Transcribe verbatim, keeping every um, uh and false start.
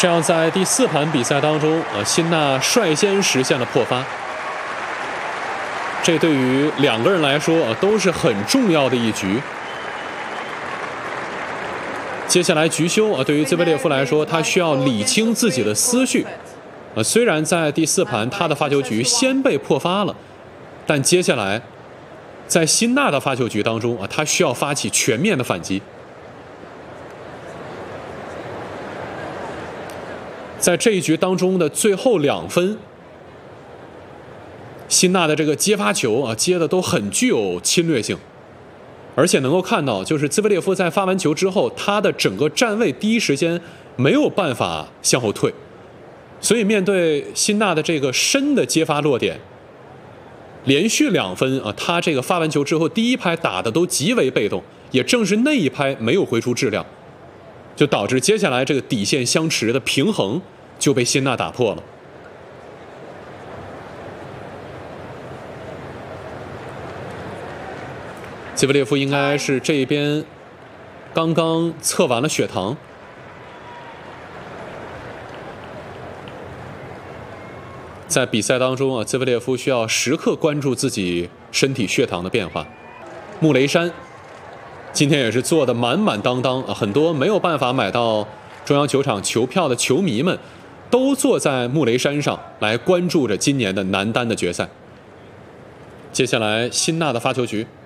这样在第四盘比赛当中，呃，辛纳率先实现了破发。这对于两个人来说，呃，都是很重要的一局。接下来局休啊，对于兹维列夫来说，他需要理清自己的思绪。呃，虽然在第四盘他的发球局先被破发了，但接下来在辛纳的发球局当中啊，他需要发起全面的反击。在这一局当中的最后两分，辛纳的这个接发球啊，接的都很具有侵略性。而且能够看到，就是兹维列夫在发完球之后，他的整个站位第一时间没有办法向后退，所以面对辛纳的这个深的接发落点，连续两分啊，他这个发完球之后第一拍打的都极为被动，也正是那一拍没有挥出质量，就导致接下来这个底线相持的平衡就被辛纳打破了。兹维列夫应该是这一边刚刚测完了血糖，在比赛当中啊，兹维列夫需要时刻关注自己身体血糖的变化。穆雷山今天也是做的满满当当啊，很多没有办法买到中央球场球票的球迷们都坐在穆雷山上来关注着今年的男单的决赛。接下来辛纳的发球局。